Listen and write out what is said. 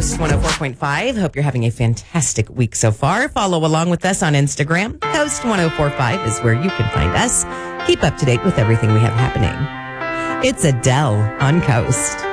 Coast 104.5. Hope you're having a fantastic week so far. Follow along with us on Instagram. Coast 104.5 is where you can find us. Keep up to date with everything we have happening. It's Adele on Coast.